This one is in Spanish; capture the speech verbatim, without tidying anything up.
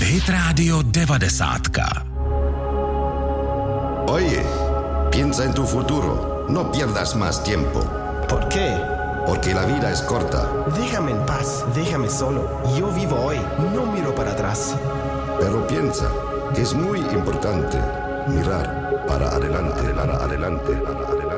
Hit Radio devadesátka. Oye, piensa en tu futuro. No pierdas más tiempo. ¿Por qué? Porque la vida es corta. Déjame en paz, déjame solo. Yo vivo hoy, no miro para atrás. Pero piensa que es muy importante mirar para adelante, para adelante, para adelante.